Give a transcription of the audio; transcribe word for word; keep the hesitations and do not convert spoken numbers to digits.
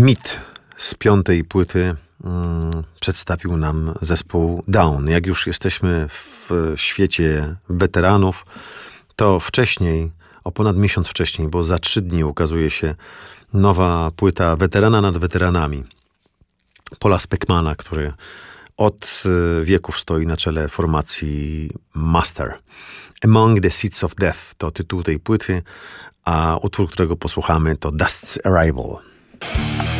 mit z piątej płyty mm, przedstawił nam zespół Down. Jak już jesteśmy w świecie weteranów, to wcześniej, o ponad miesiąc wcześniej, bo za trzy dni ukazuje się nowa płyta Weterana nad weteranami. Paula Speckmana, który od wieków stoi na czele formacji Master. Among the Seeds of Death to tytuł tej płyty, a utwór, którego posłuchamy, to Dust's Arrival.